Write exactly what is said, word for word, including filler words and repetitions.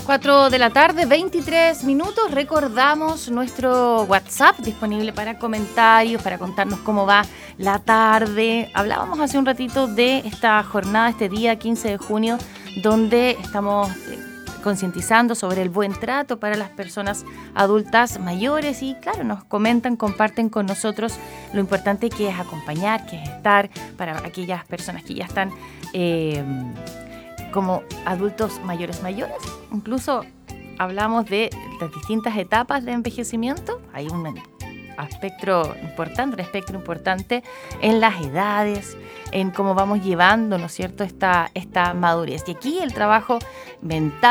cuatro de la tarde, veintitrés minutos. Recordamos nuestro WhatsApp disponible para comentarios, para contarnos cómo va la tarde. Hablábamos hace un ratito de esta jornada, este día quince de junio, donde estamos concientizando sobre el buen trato para las personas adultas mayores y claro, nos comentan, comparten con nosotros lo importante que es acompañar, que es estar para aquellas personas que ya están eh, como adultos mayores mayores. Incluso hablamos de las distintas etapas de envejecimiento. Hay un espectro importante, un espectro importante en las edades, en cómo vamos llevando, ¿no es cierto?, esta, esta madurez. Y aquí el trabajo mental,